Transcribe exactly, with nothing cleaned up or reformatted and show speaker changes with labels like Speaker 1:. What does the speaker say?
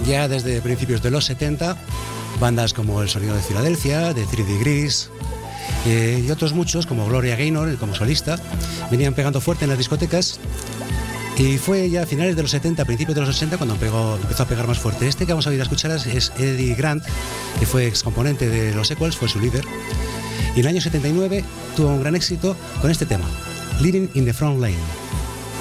Speaker 1: ya desde principios de los setenta, bandas como El Sonido de Filadelfia, de tres Degrees eh, y otros muchos, como Gloria Gaynor, como solista, venían pegando fuerte en las discotecas. Y fue ya a finales de los setenta, principios de los ochenta, cuando pegó, empezó a pegar más fuerte. Este que vamos a ir a escuchar es, es Eddie Grant, que fue excomponente de los Equals, fue su líder. Y en el año setenta y nueve tuvo un gran éxito con este tema, Living in the Front Lane.